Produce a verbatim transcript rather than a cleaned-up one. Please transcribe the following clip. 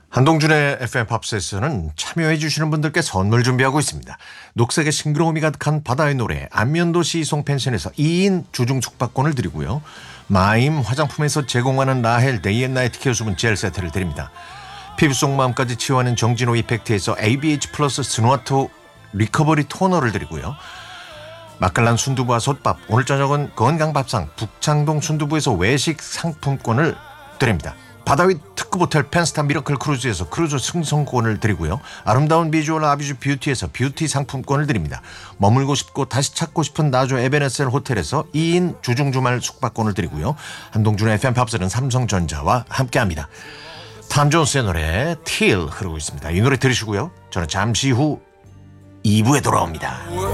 한동준의 에프엠 팝스에서는 참여해 주시는 분들께 선물 준비하고 있습니다. 녹색의 싱그러움이 가득한 바다의 노래 안면도시 이송펜션에서 이 인 주중 숙박권을 드리고요. 마임 화장품에서 제공하는 라헬 데이앤나이트 케어수분 젤 세트를 드립니다. 피부 속 마음까지 치유하는 정진호 이펙트에서 에이비에이치 플러스 스누아트 리커버리 토너를 드리고요. 맛깔난 순두부와 솥밥, 오늘 저녁은 건강밥상 북창동 순두부에서 외식 상품권을 드립니다. 바다 위 특급 호텔 펜스타 미러클 크루즈에서 크루즈 승선권을 드리고요. 아름다운 비주얼 아비주 뷰티에서 뷰티 상품권을 드립니다. 머물고 싶고 다시 찾고 싶은 나주 에베네셀 호텔에서 이 인 주중 주말 숙박권을 드리고요. 한동준의 에프엠 팝스는 삼성전자와 함께합니다. 탐 존스의 노래 Till 흐르고 있습니다. 이 노래 들으시고요. 저는 잠시 후 이 부에 돌아옵니다.